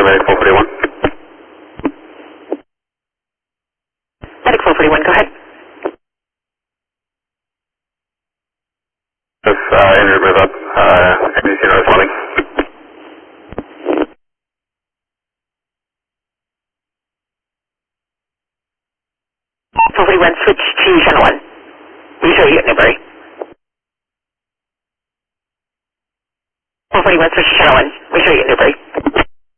Medic 441. Medic 441, go ahead. Just injured move up. NBC not responding. 441, switch